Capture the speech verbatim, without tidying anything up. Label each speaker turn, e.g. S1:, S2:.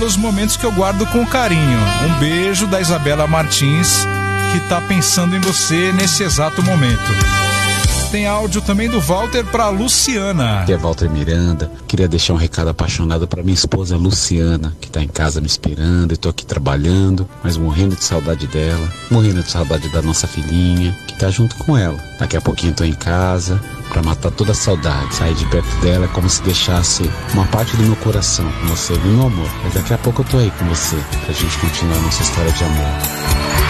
S1: Os momentos que eu guardo com carinho. Um beijo da Isabela Martins, que tá pensando em você nesse exato momento. Tem áudio também do Walter para Luciana.
S2: Aqui é Walter Miranda. Queria deixar um recado apaixonado para minha esposa Luciana, que tá em casa me esperando. Eu tô aqui trabalhando, mas morrendo de saudade dela, morrendo de saudade da nossa filhinha, que tá junto com ela. Daqui a pouquinho tô em casa para matar toda a saudade. Sair de perto dela é como se deixasse uma parte do meu coração com você, viu, meu amor? Mas daqui a pouco eu tô aí com você, pra gente continuar a nossa história de amor.